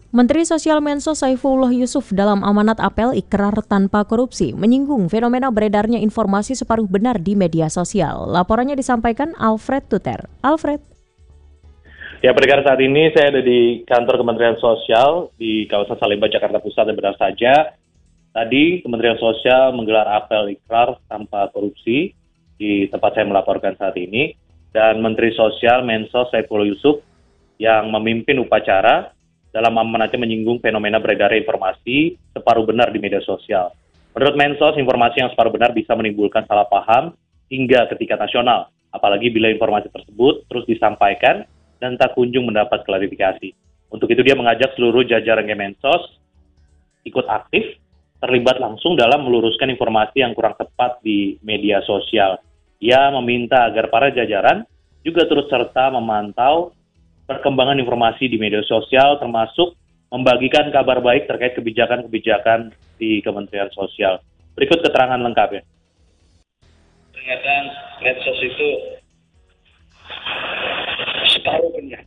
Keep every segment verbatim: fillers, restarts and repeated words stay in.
Menteri Sosial Mensos Saifullah Yusuf dalam amanat apel ikrar tanpa korupsi menyinggung fenomena beredarnya informasi separuh benar di media sosial. Laporannya disampaikan Alfred Tuter. Alfred. Ya, pendengar, saat ini saya ada di kantor Kementerian Sosial di kawasan Salemba, Jakarta Pusat, dan benar saja tadi Kementerian Sosial menggelar apel ikrar tanpa korupsi di tempat saya melaporkan saat ini, dan Menteri Sosial Mensos Saifullah Yusuf yang memimpin upacara dalam amanatnya menyinggung fenomena beredarnya informasi separuh benar di media sosial. Menurut Mensos, informasi yang separuh benar bisa menimbulkan salah paham hingga ke tingkat nasional, apalagi bila informasi tersebut terus disampaikan dan tak kunjung mendapat klarifikasi. Untuk itu dia mengajak seluruh jajaran Kemensos ikut aktif, terlibat langsung dalam meluruskan informasi yang kurang tepat di media sosial. Ia meminta agar para jajaran juga turut serta memantau perkembangan informasi di media sosial, termasuk membagikan kabar baik terkait kebijakan-kebijakan di Kementerian Sosial. Berikut keterangan lengkapnya. Ternyata medsos itu separuh benar.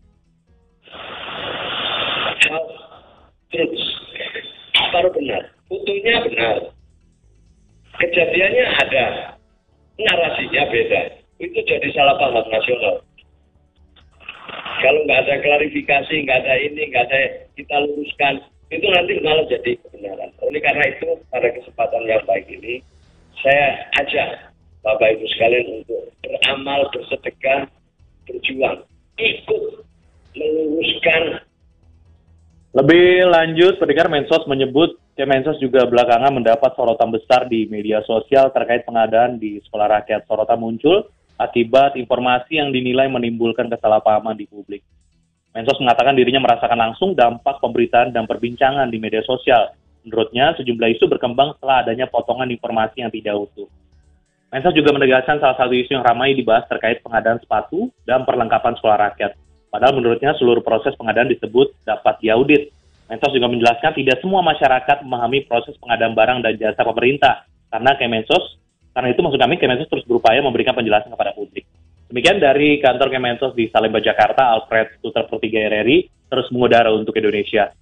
Half truths, separuh benar. Utuhnya benar. Kejadiannya ada, narasinya beda. Itu jadi salah paham nasional. Kalau nggak ada klarifikasi, nggak ada ini, nggak ada kita luruskan, itu nanti malah jadi kebenaran. Oleh karena itu, pada kesempatan yang baik ini, saya ajak Bapak Ibu sekalian untuk beramal, bersedekah, berjuang, ikut meluruskan. Lebih lanjut, pendengar, Mensos menyebut Kemensos juga belakangan mendapat sorotan besar di media sosial terkait pengadaan di sekolah rakyat. Sorotan muncul akibat informasi yang dinilai menimbulkan kesalahpahaman di publik. Mensos mengatakan dirinya merasakan langsung dampak pemberitaan dan perbincangan di media sosial. Menurutnya, sejumlah isu berkembang setelah adanya potongan informasi yang tidak utuh. Mensos juga menegaskan salah satu isu yang ramai dibahas terkait pengadaan sepatu dan perlengkapan sekolah rakyat. Padahal menurutnya seluruh proses pengadaan disebut dapat diaudit. Mensos juga menjelaskan tidak semua masyarakat memahami proses pengadaan barang dan jasa pemerintah. Karena Kemensos Karena itu maksud kami Kemensos terus berupaya memberikan penjelasan kepada publik. Demikian dari kantor Kemensos di Salemba, Jakarta, Alfred Tuter per tiga R R I, terus mengudara untuk Indonesia.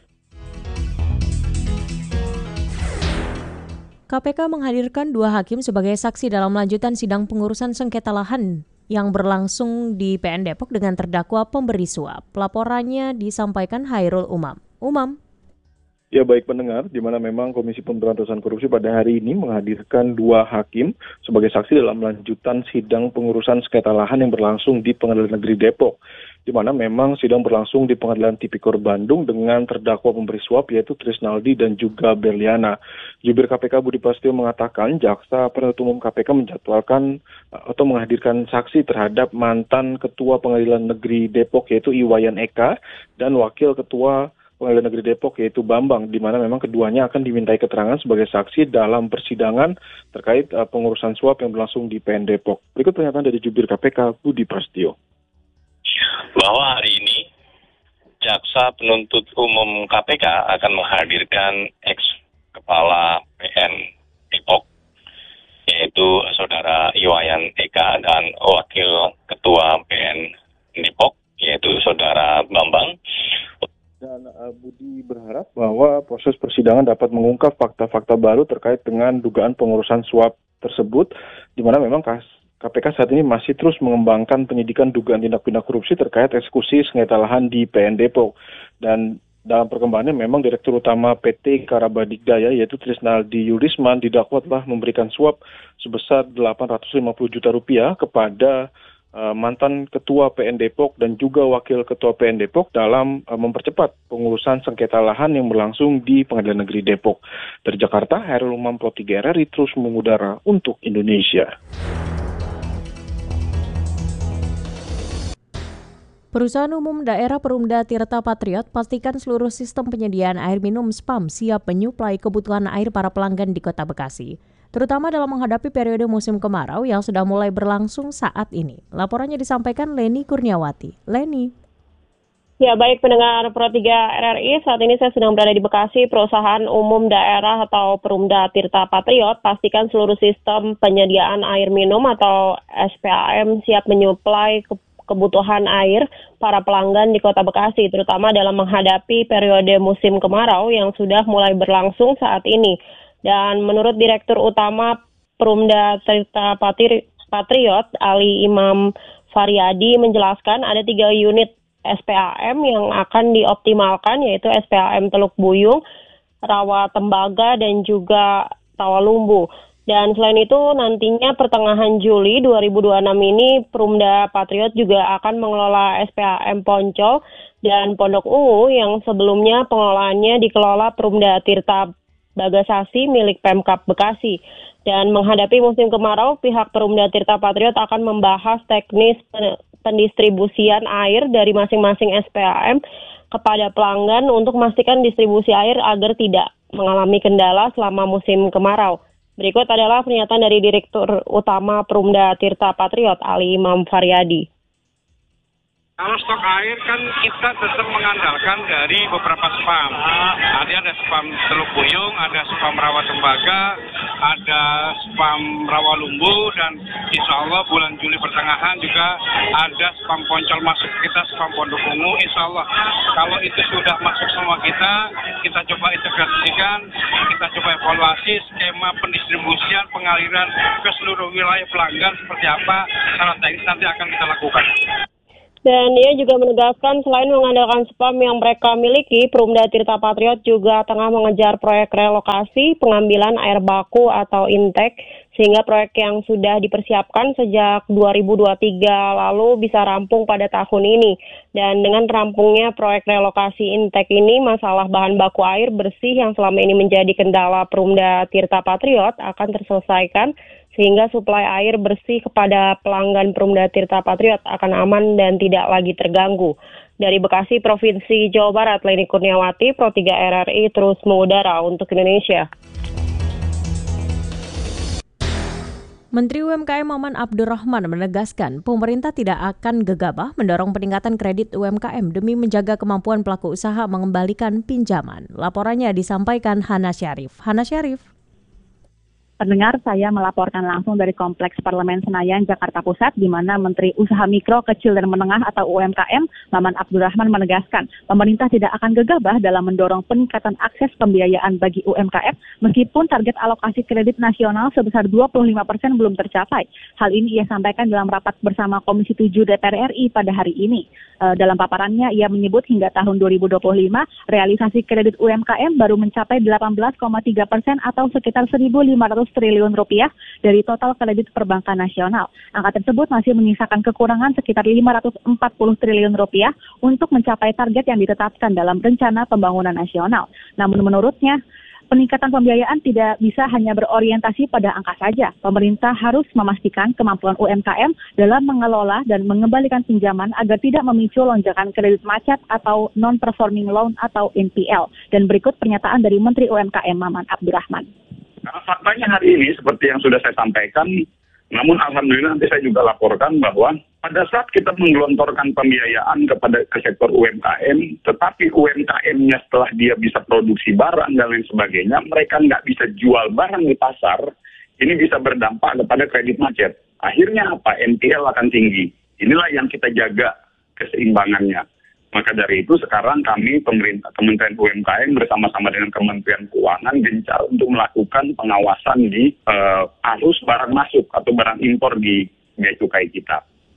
K P K menghadirkan dua hakim sebagai saksi dalam lanjutan sidang pengurusan sengketa lahan yang berlangsung di P N Depok dengan terdakwa pemberi suap. Laporannya disampaikan Hairul Umam. Umam. Ya, baik pendengar, di mana memang Komisi Pemberantasan Korupsi pada hari ini menghadirkan dua hakim sebagai saksi dalam lanjutan sidang pengurusan sengketa lahan yang berlangsung di Pengadilan Negeri Depok, di mana memang sidang berlangsung di Pengadilan Tipikor Bandung dengan terdakwa pemberi suap yaitu Trisnaldi dan juga Berliana. Jubir K P K Budi Prasetyo mengatakan jaksa penuntut umum K P K menjadwalkan atau menghadirkan saksi terhadap mantan Ketua Pengadilan Negeri Depok yaitu Iwayan Eka dan Wakil Ketua Pengadilan Negeri Depok yaitu Bambang, di mana memang keduanya akan dimintai keterangan sebagai saksi dalam persidangan terkait uh, pengurusan suap yang berlangsung di P N Depok. Berikut pernyataan dari jubir K P K Budi Prasetyo. Bahwa hari ini jaksa penuntut umum K P K akan menghadirkan ex kepala P N Depok yaitu saudara Iwayan Eka dan wakil ketua P N Depok yaitu saudara Bambang. Dan uh, Budi berharap bahwa proses persidangan dapat mengungkap fakta-fakta baru terkait dengan dugaan pengurusan suap tersebut, di mana memang K P K saat ini masih terus mengembangkan penyidikan dugaan tindak pidana korupsi terkait eksekusi sengketa lahan di P N Depok. Dan dalam perkembangannya memang Direktur Utama P T Karabadigdaya yaitu Trisnaldi Yurisman didakwa telah memberikan suap sebesar delapan ratus lima puluh juta rupiah kepada mantan Ketua P N Depok dan juga Wakil Ketua P N Depok dalam uh, mempercepat pengurusan sengketa lahan yang berlangsung di Pengadilan Negeri Depok. Dari Jakarta, Hairul Umam Pro tiga R R I terus mengudara untuk Indonesia. Perusahaan Umum Daerah Perumda Tirta Patriot pastikan seluruh sistem penyediaan air minum S P A M siap menyuplai kebutuhan air para pelanggan di Kota Bekasi, terutama dalam menghadapi periode musim kemarau yang sudah mulai berlangsung saat ini. Laporannya disampaikan Leni Kurniawati. Leni. Ya, baik pendengar Pro tiga R R I, saat ini saya sedang berada di Bekasi. Perusahaan Umum Daerah atau Perumda Tirta Patriot pastikan seluruh sistem penyediaan air minum atau S P A M siap menyuplai ke kebutuhan air para pelanggan di Kota Bekasi, terutama dalam menghadapi periode musim kemarau yang sudah mulai berlangsung saat ini. Dan menurut Direktur Utama Perumda Tirta Patriot, Ali Imam Faryadi menjelaskan ada tiga unit S P A M yang akan dioptimalkan, yaitu S P A M Teluk Buyung, Rawa Tembaga, dan juga Tawalumbu. Dan selain itu nantinya pertengahan Juli dua ribu dua puluh enam ini Perumda Patriot juga akan mengelola S P A M Poncol dan Pondok Ungu yang sebelumnya pengelolaannya dikelola Perumda Tirta Bagasasi milik Pemkab Bekasi. Dan menghadapi musim kemarau, pihak Perumda Tirta Patriot akan membahas teknis pendistribusian air dari masing-masing S P A M kepada pelanggan untuk memastikan distribusi air agar tidak mengalami kendala selama musim kemarau. Berikut adalah pernyataan dari Direktur Utama Perumda Tirta Patriot, Ali Imam Faryadi. Kalau stok air kan kita tetap mengandalkan dari beberapa spam. Tadi ada spam Teluk Buyung, ada spam Rawa Tembaga, ada spam Rawa Lumbu, dan insya Allah bulan Juli pertengahan juga ada spam Poncol masuk kita, spam Pondok Ungu. Insya Allah kalau itu sudah masuk semua kita, kita coba integrasikan, kita coba evaluasi skema pendistribusian, pengaliran ke seluruh wilayah pelanggan seperti apa, secara teknis nanti akan kita lakukan. Dan ia juga menegaskan selain mengandalkan spam yang mereka miliki, Perumda Tirta Patriot juga tengah mengejar proyek relokasi pengambilan air baku atau intake, sehingga proyek yang sudah dipersiapkan sejak dua ribu dua puluh tiga lalu bisa rampung pada tahun ini. Dan dengan rampungnya proyek relokasi intake ini, masalah bahan baku air bersih yang selama ini menjadi kendala Perumda Tirta Patriot akan terselesaikan, sehingga suplai air bersih kepada pelanggan Perumda Tirta Patriot akan aman dan tidak lagi terganggu. Dari Bekasi, Provinsi Jawa Barat, Leni Kurniawati, Pro tiga R R I terus mengudara untuk Indonesia. Menteri U M K M Maman Abdurrahman menegaskan pemerintah tidak akan gegabah mendorong peningkatan kredit U M K M demi menjaga kemampuan pelaku usaha mengembalikan pinjaman. Laporannya disampaikan Hana Syarif. Hana Syarif. Pendengar, saya melaporkan langsung dari Kompleks Parlemen Senayan, Jakarta Pusat, di mana Menteri Usaha Mikro, Kecil, dan Menengah atau U M K M, Maman Abdurrahman menegaskan pemerintah tidak akan gegabah dalam mendorong peningkatan akses pembiayaan bagi U M K M meskipun target alokasi kredit nasional sebesar dua puluh lima persen belum tercapai. Hal ini ia sampaikan dalam rapat bersama Komisi tujuh D P R R I pada hari ini. E, dalam paparannya, ia menyebut hingga tahun dua ribu dua puluh lima, realisasi kredit U M K M baru mencapai delapan belas koma tiga persen atau sekitar seribu lima ratus triliun rupiah dari total kredit perbankan nasional. Angka tersebut masih menyisakan kekurangan sekitar lima ratus empat puluh triliun rupiah untuk mencapai target yang ditetapkan dalam Rencana Pembangunan Nasional. Namun menurutnya, peningkatan pembiayaan tidak bisa hanya berorientasi pada angka saja. Pemerintah harus memastikan kemampuan U M K M dalam mengelola dan mengembalikan pinjaman agar tidak memicu lonjakan kredit macet atau non-performing loan atau N P L. Dan berikut pernyataan dari Menteri U M K M Maman Abdurrahman. Karena faktanya hari ini seperti yang sudah saya sampaikan, namun alhamdulillah nanti saya juga laporkan bahwa pada saat kita menggelontorkan pembiayaan kepada ke sektor U M K M, tetapi U M K M-nya setelah dia bisa produksi barang dan lain sebagainya, mereka nggak bisa jual barang di pasar, ini bisa berdampak kepada kredit macet. Akhirnya apa? N P L akan tinggi. Inilah yang kita jaga keseimbangannya. Maka dari itu sekarang kami pemerintah Kementerian U M K M bersama-sama dengan Kementerian Keuangan gencar untuk melakukan pengawasan di uh, arus barang masuk atau barang impor di bea cukai kita.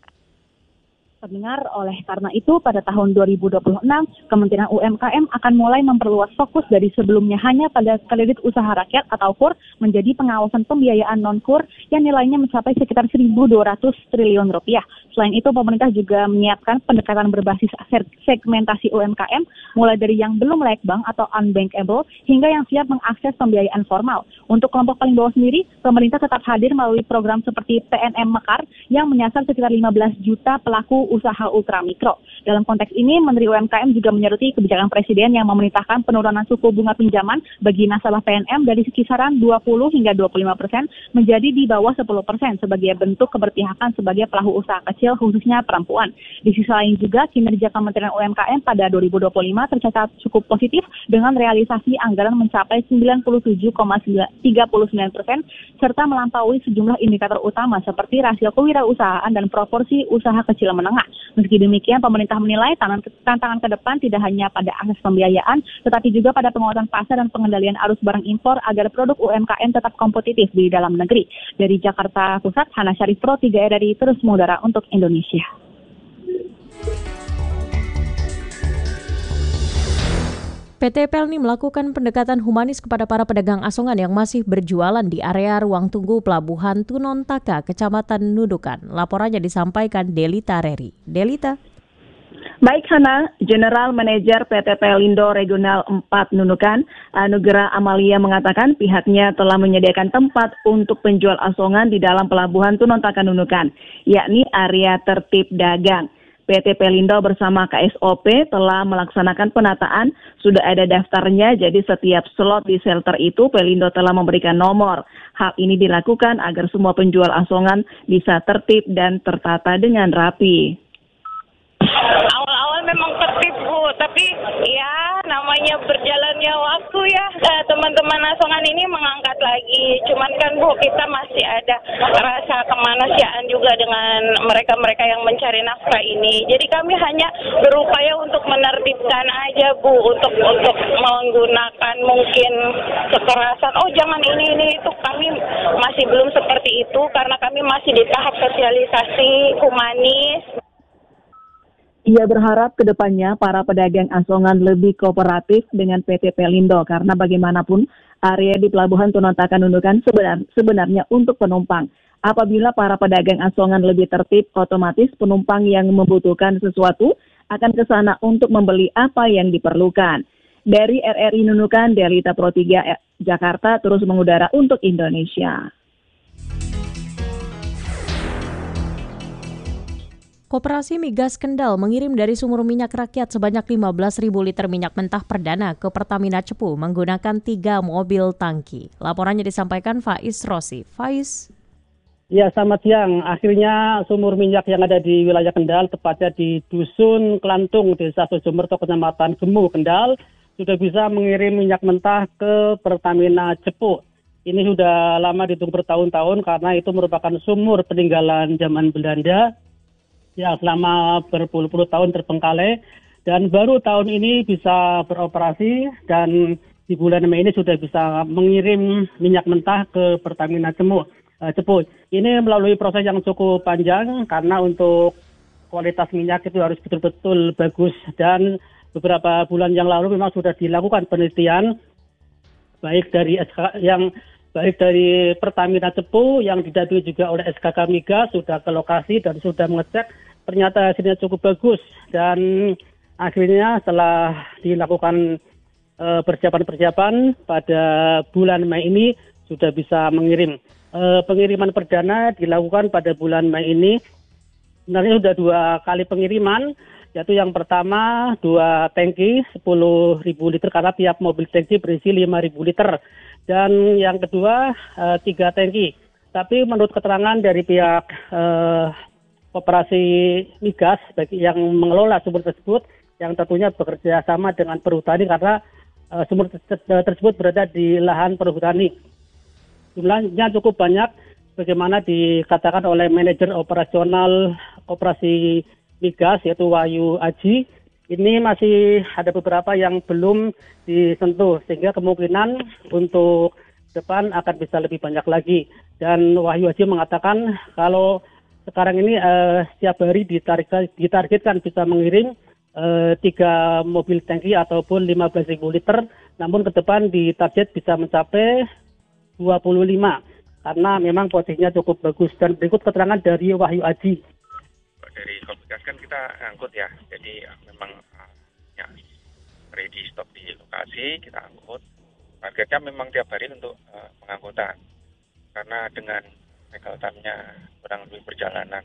Pendengar, oleh karena itu pada tahun dua ribu dua puluh enam, Kementerian U M K M akan mulai memperluas fokus dari sebelumnya hanya pada kredit usaha rakyat atau K U R menjadi pengawasan pembiayaan non-K U R yang nilainya mencapai sekitar seribu dua ratus triliun rupiah. Selain itu, pemerintah juga menyiapkan pendekatan berbasis segmentasi U M K M, mulai dari yang belum layak bank atau unbankable hingga yang siap mengakses pembiayaan formal. Untuk kelompok paling bawah sendiri, pemerintah tetap hadir melalui program seperti P N M Mekar yang menyasar sekitar lima belas juta pelaku usaha ultramikro. Dalam konteks ini, Menteri U M K M juga menyoroti kebijakan Presiden yang memerintahkan penurunan suku bunga pinjaman bagi nasabah P N M dari kisaran dua puluh hingga dua puluh lima persen menjadi di bawah sepuluh persen sebagai bentuk keberpihakan sebagai pelaku usaha kecil khususnya perempuan. Di sisi lain juga, kinerja Kementerian U M K M pada dua ribu dua puluh lima tercatat cukup positif dengan realisasi anggaran mencapai sembilan puluh tujuh koma tiga sembilan persen serta melampaui sejumlah indikator utama seperti rasio kewirausahaan dan proporsi usaha kecil menengah. Meski demikian, pemerintah menilai tantangan ke depan tidak hanya pada akses pembiayaan, tetapi juga pada penguatan pasar dan pengendalian arus barang impor agar produk U M K M tetap kompetitif di dalam negeri. Dari Jakarta Pusat, Hana Syarif, Pro tiga R I, terus mengudara untuk Indonesia. P T Pelni melakukan pendekatan humanis kepada para pedagang asongan yang masih berjualan di area ruang tunggu Pelabuhan Tunontaka, Kecamatan Nunukan. Laporannya disampaikan Delita Reri. Delita. Baik Hana, General Manager P T Pelindo Regional empat Nunukan, Anugerah Amalia mengatakan pihaknya telah menyediakan tempat untuk penjual asongan di dalam Pelabuhan Tunontaka Nunukan, yakni area tertib dagang. P T Pelindo bersama K S O P telah melaksanakan penataan, sudah ada daftarnya, jadi setiap slot di shelter itu Pelindo telah memberikan nomor. Hal ini dilakukan agar semua penjual asongan bisa tertib dan tertata dengan rapi. Awal-awal memang tertib Bu, tapi ya namanya berjalannya waktu ya, eh, teman-teman asongan ini mengangkat lagi. Cuman kan Bu, kita masih ada rasa kemanusiaan juga dengan mereka-mereka yang mencari nafkah ini. Jadi kami hanya berupaya untuk menertibkan aja Bu, untuk untuk menggunakan mungkin kekerasan. Oh jangan ini ini itu, kami masih belum seperti itu karena kami masih di tahap sosialisasi humanis. Ia berharap ke depannya para pedagang asongan lebih kooperatif dengan P T Pelindo karena bagaimanapun area di Pelabuhan Tunontaka Nunukan sebenar, sebenarnya untuk penumpang. Apabila para pedagang asongan lebih tertib, otomatis penumpang yang membutuhkan sesuatu akan ke sana untuk membeli apa yang diperlukan. Dari R R I Nunukan, Delita Pro tiga Jakarta terus mengudara untuk Indonesia. Koperasi Migas Kendal mengirim dari sumur minyak rakyat sebanyak lima belas ribu liter minyak mentah perdana ke Pertamina Cepu menggunakan tiga mobil tangki. Laporannya disampaikan Faiz Rosi. Faiz. Ya, selamat siang. Akhirnya sumur minyak yang ada di wilayah Kendal, tepatnya di Dusun Kelantung, Desa Sujumerto, Kecamatan Gemu, Kendal, sudah bisa mengirim minyak mentah ke Pertamina Cepu. Ini sudah lama dihitung bertahun-tahun karena itu merupakan sumur peninggalan zaman Belanda yang selama berpuluh-puluh tahun terbengkalai dan baru tahun ini bisa beroperasi dan di bulan Mei ini sudah bisa mengirim minyak mentah ke Pertamina Cepu. Cepu. Ini melalui proses yang cukup panjang karena untuk kualitas minyak itu harus betul-betul bagus dan beberapa bulan yang lalu memang sudah dilakukan penelitian baik dari S K yang baik dari Pertamina Cepu yang didampingi juga oleh S K K Migas sudah ke lokasi dan sudah mengecek, ternyata hasilnya cukup bagus dan akhirnya setelah dilakukan e, persiapan-persiapan pada bulan Mei ini sudah bisa mengirim. E, pengiriman perdana dilakukan pada bulan Mei ini. Sebenarnya sudah dua kali pengiriman, yaitu yang pertama dua tangki sepuluh ribu liter karena tiap mobil tangki berisi lima ribu liter. Dan yang kedua uh, tiga tangki. Tapi menurut keterangan dari pihak uh, Koperasi Migas bagi yang mengelola sumur tersebut, yang tentunya bekerja sama dengan perhutani karena uh, sumur tersebut berada di lahan perhutani. Jumlahnya cukup banyak, bagaimana dikatakan oleh manajer operasional Koperasi Migas yaitu Wahyu Aji. Ini masih ada beberapa yang belum disentuh, sehingga kemungkinan untuk depan akan bisa lebih banyak lagi. Dan Wahyu Haji mengatakan kalau sekarang ini eh, setiap hari ditarik, ditargetkan bisa mengirim eh, tiga mobil tangki ataupun lima belas ribu liter, namun ke depan ditarget bisa mencapai dua puluh lima, karena memang posisinya cukup bagus. Dan berikut keterangan dari Wahyu Haji. Dari Komigas kan kita angkut ya, jadi memang ya ready stop di lokasi, kita angkut. Targetnya memang tiap hari untuk uh, pengangkutan, karena dengan cycle time-nya kurang lebih perjalanan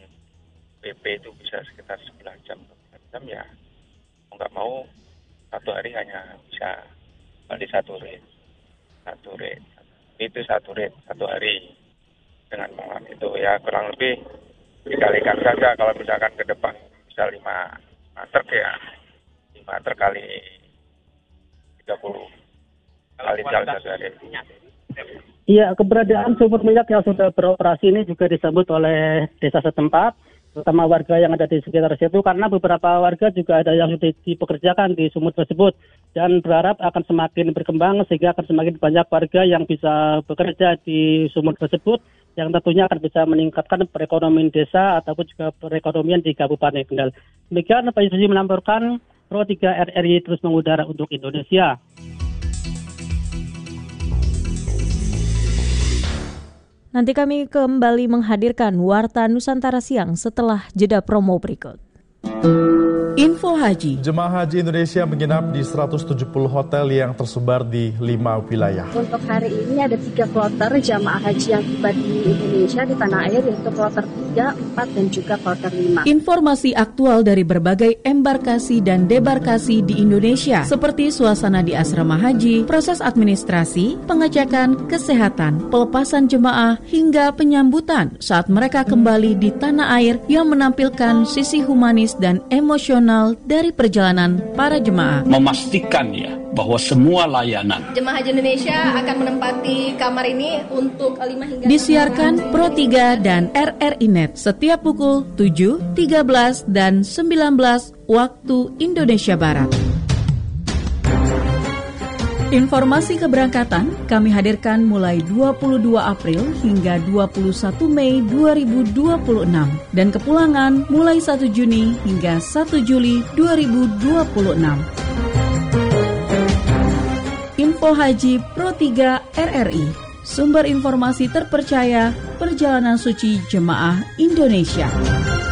P P itu bisa sekitar sebelas jam, sebelas jam ya, mau nggak mau satu hari hanya bisa balik satu rate, satu rate, itu satu rate, satu hari dengan malam itu ya kurang lebih dikalikan saja kalau misalkan ke depan bisa lima truk ya, lima truk kali tiga puluh kali jalan satu hari. Iya, keberadaan sumur minyak yang sudah beroperasi ini juga disambut oleh desa setempat. terutama warga yang ada di sekitar situ, karena beberapa warga juga ada yang sudah dipekerjakan di sumur tersebut dan berharap akan semakin berkembang sehingga akan semakin banyak warga yang bisa bekerja di sumur tersebut yang tentunya akan bisa meningkatkan perekonomian desa ataupun juga perekonomian di Kabupaten Kendal. Demikian Pak Yusri melaporkan, Pro tiga R R I terus mengudara untuk Indonesia. Nanti kami kembali menghadirkan Warta Nusantara Siang setelah jeda promo berikut. Info Haji. Jemaah Haji Indonesia menginap di seratus tujuh puluh hotel yang tersebar di lima wilayah. Untuk hari ini ada tiga kloter jamaah haji yang tiba di Indonesia di tanah air, yaitu kloter tiga, empat, dan juga kloter lima. Informasi aktual dari berbagai embarkasi dan debarkasi di Indonesia, seperti suasana di asrama haji, proses administrasi, pengecekan kesehatan, pelepasan jemaah, hingga penyambutan saat mereka kembali di tanah air yang menampilkan sisi humanis dan emosional dari perjalanan para jemaah. Memastikan ya bahwa semua layanan Jemaah Haji Indonesia akan menempati kamar ini untuk lima hingga disiarkan Pro tiga dan R R I Net setiap pukul tujuh, tiga belas, dan sembilan belas waktu Indonesia Barat. Informasi keberangkatan kami hadirkan mulai dua puluh dua April hingga dua puluh satu Mei dua ribu dua puluh enam dan kepulangan mulai satu Juni hingga satu Juli dua ribu dua puluh enam. Info Haji Pro tiga R R I, sumber informasi terpercaya perjalanan suci jemaah Indonesia.